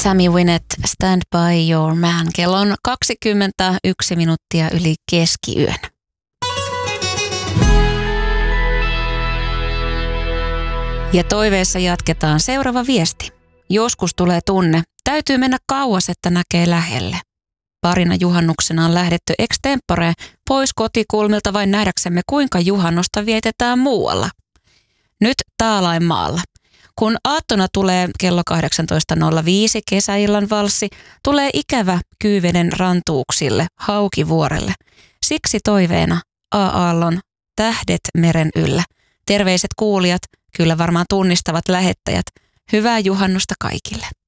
Tammy Wynette, Stand by Your Man. Kello on 21 minuuttia yli keskiyön. Ja toiveessa jatketaan. Seuraava viesti. Joskus tulee tunne. Täytyy mennä kauas, että näkee lähelle. Parina juhannuksena on lähdetty extempore pois kotikulmilta vain nähdäksemme, kuinka juhannosta vietetään muualla. Nyt Taalainmaalla. Kun aattona tulee kello 18.05 kesäillan valssi, tulee ikävä Kyyveden rantuuksille, Haukivuorelle. Siksi toiveena A-aallon Tähdet meren yllä. Terveiset kuulijat, kyllä varmaan tunnistavat lähettäjät. Hyvää juhannusta kaikille.